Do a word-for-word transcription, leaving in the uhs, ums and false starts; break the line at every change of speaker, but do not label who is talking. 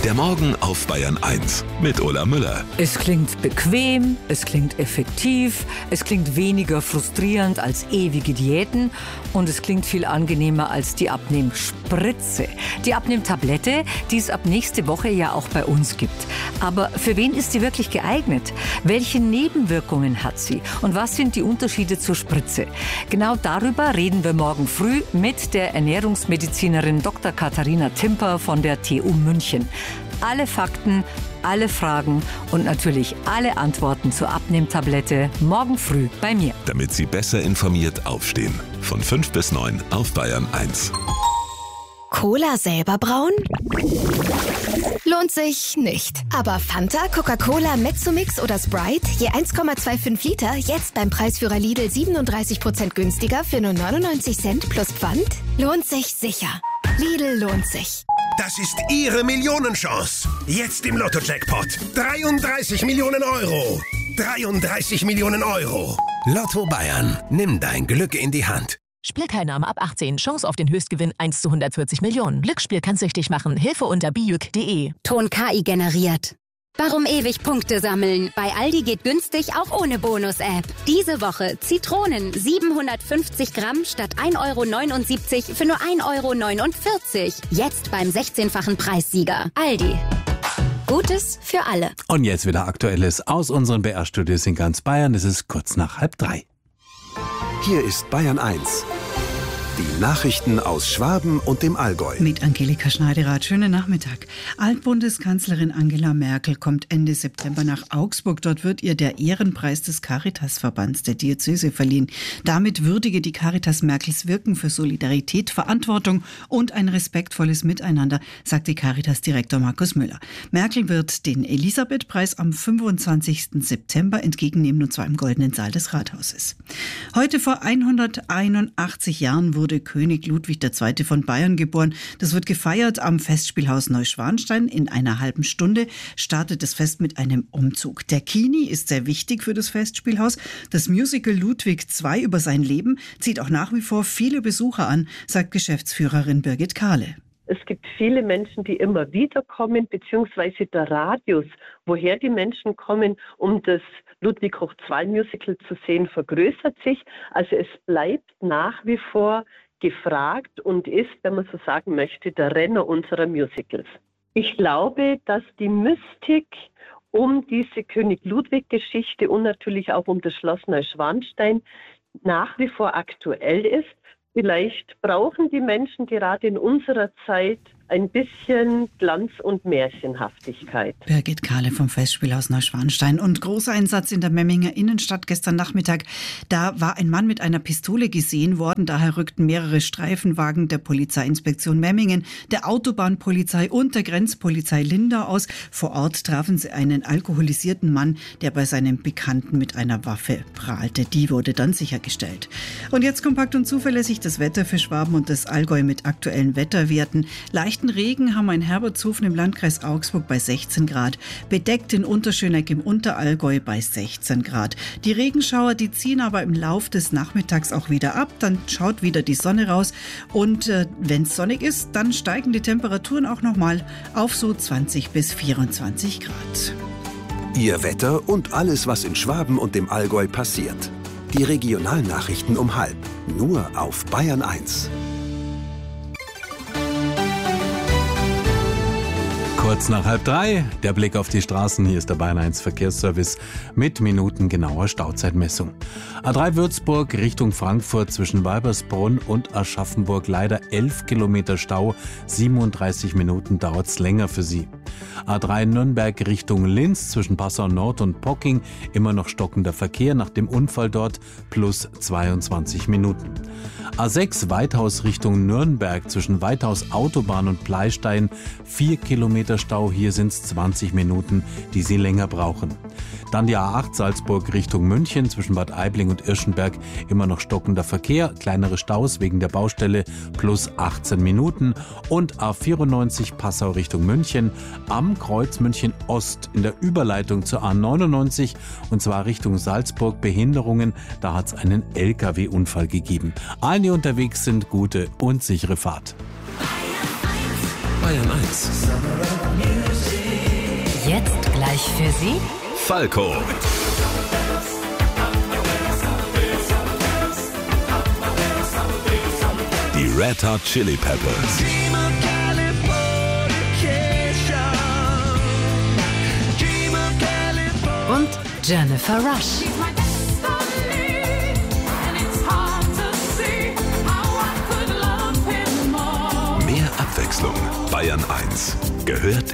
Der Morgen auf Bayern eins mit Ulla Müller.
Es klingt bequem, es klingt effektiv, es klingt weniger frustrierend als ewige Diäten und es klingt viel angenehmer als die Abnehmspritze. Die Abnehmtablette, die es ab nächste Woche ja auch bei uns gibt. Aber für wen ist sie wirklich geeignet? Welche Nebenwirkungen hat sie? Und was sind die Unterschiede zur Spritze? Genau darüber reden wir morgen früh mit der Ernährungsmedizinerin Doktor Katharina Timper von der T U München. Alle Fakten, alle Fragen und natürlich alle Antworten zur Abnehmtablette morgen früh bei mir.
Damit Sie besser informiert aufstehen. Von fünf bis neun auf Bayern eins.
Cola selber brauen? Lohnt sich nicht. Aber Fanta, Coca-Cola, Mezzomix oder Sprite, je eins Komma fünfundzwanzig Liter, jetzt beim Preisführer Lidl siebenunddreißig Prozent günstiger für nur neunundneunzig Cent plus Pfand? Lohnt sich sicher. Lidl lohnt sich.
Das ist Ihre Millionenchance. Jetzt im Lotto-Jackpot. dreiunddreißig Millionen Euro. dreiunddreißig Millionen Euro. Lotto Bayern. Nimm dein Glück in die Hand.
Spielteilnahme ab achtzehn. Chance auf den Höchstgewinn eins zu hundertvierzig Millionen. Glücksspiel kann süchtig machen. Hilfe unter bijuk punkt de.
Ton K I generiert. Warum ewig Punkte sammeln? Bei Aldi geht günstig auch ohne Bonus-App. Diese Woche Zitronen siebenhundertfünfzig Gramm statt ein Euro neunundsiebzig für nur ein Euro neunundvierzig. Jetzt beim sechzehnfachen Preissieger. Aldi. Gutes für alle.
Und jetzt wieder Aktuelles aus unseren B R-Studios in ganz Bayern. Es ist kurz nach halb drei.
Hier ist Bayern eins. Die Nachrichten aus Schwaben und dem Allgäu.
Mit Angelika Schneiderath. Schönen Nachmittag. Altbundeskanzlerin Angela Merkel kommt Ende September nach Augsburg. Dort wird ihr der Ehrenpreis des Caritasverbands der Diözese verliehen. Damit würdige die Caritas Merkels Wirken für Solidarität, Verantwortung und ein respektvolles Miteinander, sagte Caritas-Direktor Markus Müller. Merkel wird den Elisabeth-Preis am fünfundzwanzigsten September entgegennehmen, und zwar im Goldenen Saal des Rathauses. Heute vor hunderteinundachtzig Jahren wurde wurde König Ludwig der Zweite von Bayern geboren. Das wird gefeiert am Festspielhaus Neuschwanstein. In einer halben Stunde startet das Fest mit einem Umzug. Der Kini ist sehr wichtig für das Festspielhaus. Das Musical Ludwig der Zweite über sein Leben zieht auch nach wie vor viele Besucher an, sagt Geschäftsführerin Birgit Kahle.
Es gibt viele Menschen, die immer wieder kommen, beziehungsweise der Radius, woher die Menschen kommen, um das Ludwig der Zweite Musical zu sehen, vergrößert sich. Also es bleibt nach wie vor gefragt und ist, wenn man so sagen möchte, der Renner unserer Musicals. Ich glaube, dass die Mystik um diese König Ludwig-Geschichte und natürlich auch um das Schloss Neuschwanstein nach wie vor aktuell ist. Vielleicht brauchen die Menschen gerade in unserer Zeit ein bisschen Glanz und Märchenhaftigkeit.
Birgit Kahle vom Festspielhaus Neuschwanstein. Und großer Einsatz in der Memminger Innenstadt gestern Nachmittag. Da war ein Mann mit einer Pistole gesehen worden. Daher rückten mehrere Streifenwagen der Polizeiinspektion Memmingen, der Autobahnpolizei und der Grenzpolizei Lindau aus. Vor Ort trafen sie einen alkoholisierten Mann, der bei seinem Bekannten mit einer Waffe prahlte. Die wurde dann sichergestellt. Und jetzt kompakt und zuverlässig das Wetter für Schwaben und das Allgäu mit aktuellen Wetterwerten. Leichten Regen haben wir in Herbertshofen im Landkreis Augsburg bei sechzehn Grad. Bedeckt in Unterschöneck im Unterallgäu bei sechzehn Grad. Die Regenschauer, die ziehen aber im Lauf des Nachmittags auch wieder ab. Dann schaut wieder die Sonne raus. Und äh, wenn es sonnig ist, dann steigen die Temperaturen auch nochmal auf so zwanzig bis vierundzwanzig Grad.
Ihr Wetter und alles, was in Schwaben und dem Allgäu passiert. Die Regionalnachrichten um halb. Nur auf Bayern eins.
Kurz nach halb drei, der Blick auf die Straßen. Hier ist der Bayern eins Verkehrsservice mit minutengenauer Stauzeitmessung. A drei Würzburg Richtung Frankfurt zwischen Weibersbrunn und Aschaffenburg leider elf Kilometer Stau. siebenunddreißig Minuten dauert es länger für Sie. A drei Nürnberg Richtung Linz zwischen Passau Nord und Pocking immer noch stockender Verkehr nach dem Unfall dort plus zweiundzwanzig Minuten. A sechs Weithaus Richtung Nürnberg zwischen Weithaus Autobahn und Pleistein vier Kilometer Stau, hier sind es zwanzig Minuten, die Sie länger brauchen. Dann die A acht Salzburg Richtung München zwischen Bad Aibling und Irschenberg immer noch stockender Verkehr, kleinere Staus wegen der Baustelle plus achtzehn Minuten. Und A vierundneunzig Passau Richtung München am Kreuz München Ost in der Überleitung zur A neunundneunzig und zwar Richtung Salzburg Behinderungen, da hat es einen L K W-Unfall gegeben. Allen, die unterwegs sind, gute und sichere Fahrt.
Bayern eins.
Gleich für Sie
Falco. Die Red Hot Chili Peppers.
und Jennifer Rush.
Mehr Abwechslung. Bayern eins. Gehört